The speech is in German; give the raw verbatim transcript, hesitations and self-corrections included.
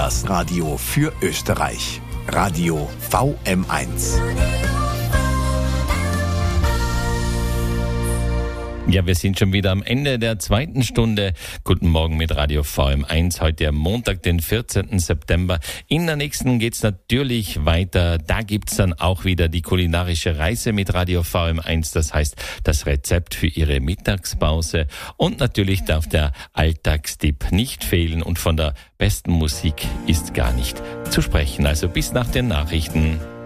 Das Radio für Österreich. Radio V M eins. Ja, wir sind schon wieder am Ende der zweiten Stunde. Guten Morgen mit Radio V M eins. Heute am Montag, den vierzehnten September. In der nächsten geht's natürlich weiter. Da gibt's dann auch wieder die kulinarische Reise mit Radio V M eins. Das heißt, das Rezept für Ihre Mittagspause. Und natürlich darf der Alltagstipp nicht fehlen. Und von der besten Musik ist gar nicht zu sprechen. Also bis nach den Nachrichten.